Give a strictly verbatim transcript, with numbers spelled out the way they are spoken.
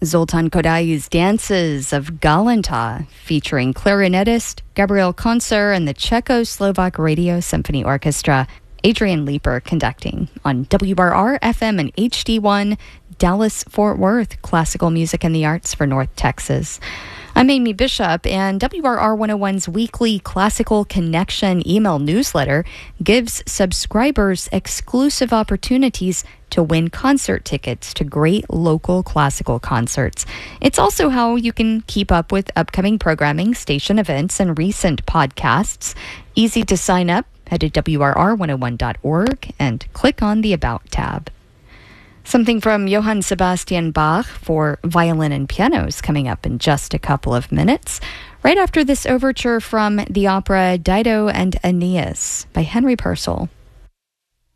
Zoltan Kodai's Dances of Galanta, featuring clarinetist Gabriel Koncer and the Czechoslovak Radio Symphony Orchestra. Adrian Leeper conducting on W R R F M and H D one, Dallas-Fort Worth, classical music and the arts for North Texas. I'm Amy Bishop, and W R R one oh one's weekly Classical Connection email newsletter gives subscribers exclusive opportunities to win concert tickets to great local classical concerts. It's also how you can keep up with upcoming programming, station events, and recent podcasts. Easy to sign up. Head to W R R one oh one dot org and click on the About tab. Something from Johann Sebastian Bach for violin and pianos coming up in just a couple of minutes, right after this overture from the opera Dido and Aeneas by Henry Purcell.